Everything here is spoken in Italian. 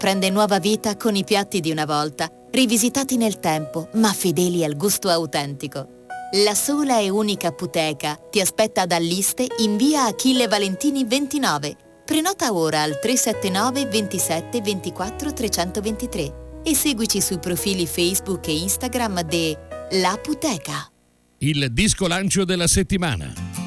prende nuova vita con i piatti di una volta, rivisitati nel tempo, ma fedeli al gusto autentico. La sola e unica Aputeca ti aspetta ad Alliste in via Achille Valentini 29. Prenota ora al 379 27 24 323 e seguici sui profili Facebook e Instagram de L'Aputeca. Il disco lancio della settimana.